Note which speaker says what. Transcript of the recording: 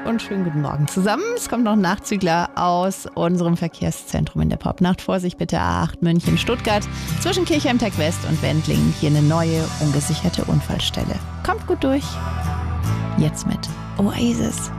Speaker 1: und schönen guten Morgen zusammen. Es kommt noch ein Nachzügler aus unserem Verkehrszentrum in der Popnacht. Vorsicht bitte A8 München-Stuttgart zwischen Kirchheim-Tech West und Wendlingen. Hier eine neue, ungesicherte Unfallstelle. Kommt gut durch. Jetzt mit Oasis.